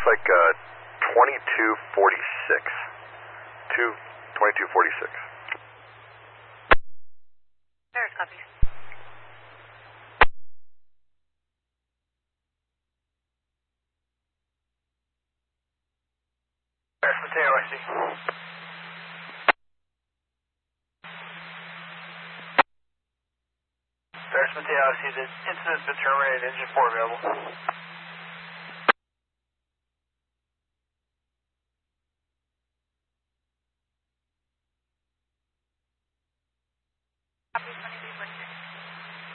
like 2246. 2246. Paris copies. Paris Mateo, I see. Paris Mateo, I see the incident's been terminated, engine 4 available.